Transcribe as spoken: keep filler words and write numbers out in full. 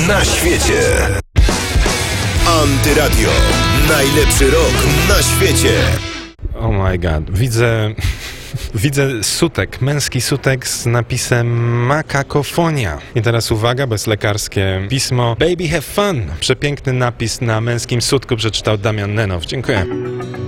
na świecie. Antyradio. Najlepszy rok na świecie. Oh my god. Widzę... Widzę sutek, męski sutek z napisem makakofonia. I teraz uwaga, bezlekarskie pismo. Baby have fun. Przepiękny napis na męskim sutku przeczytał Damian Nenow. Dziękuję.